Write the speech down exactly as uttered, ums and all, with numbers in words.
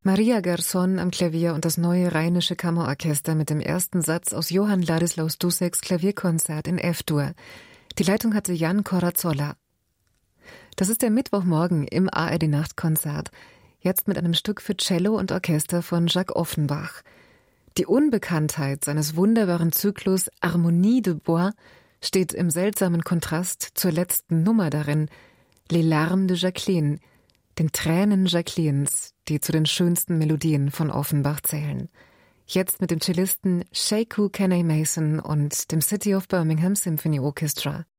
Maria Garçon am Klavier und das Neue Rheinische Kammerorchester mit dem ersten Satz aus Johann Ladislaus Dusseks Klavierkonzert in F-Dur. Die Leitung hatte Jan Corazzolla. Das ist der Mittwochmorgen im A R D-Nachtkonzert. Jetzt mit einem Stück für Cello und Orchester von Jacques Offenbach. Die Unbekanntheit seines wunderbaren Zyklus Harmonie de Bois steht im seltsamen Kontrast zur letzten Nummer darin, Les Larmes de Jacqueline, den Tränen Jacquelines, die zu den schönsten Melodien von Offenbach zählen. Jetzt mit dem Cellisten Sekou Kenny Mason und dem City of Birmingham Symphony Orchestra.